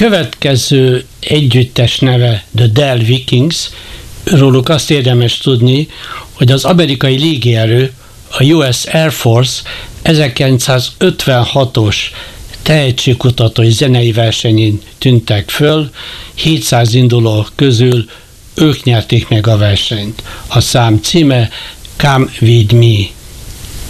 következő együttes neve The Dell Vikings. Róluk azt érdemes tudni, hogy az amerikai légierő, a US Air Force 1956-os tehetségkutató zenei versenyén tűntek föl, 700 induló közül ők nyerték meg a versenyt. A szám címe Come With Me.